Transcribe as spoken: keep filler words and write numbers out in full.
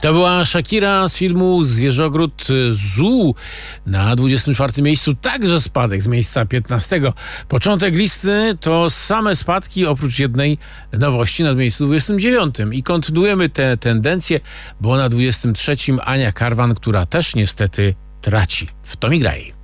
To była Shakira z filmu Zwierzogród Zoo. Na dwudziestym czwartym miejscu także spadek z miejsca piętnastego. Początek listy to same spadki, oprócz jednej nowości na miejscu dwudziestym dziewiątym. I kontynuujemy tę tendencję, bo na dwudziestym trzecim Ania Karwan, która też niestety traci. W to mi graj.